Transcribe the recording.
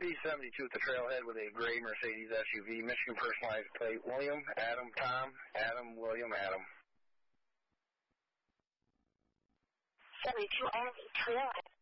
B72 at the Trailhead with a gray Mercedes SUV, Michigan personalized plate, William, Adam, Tom, Adam, William, Adam. 72 at the Trailhead.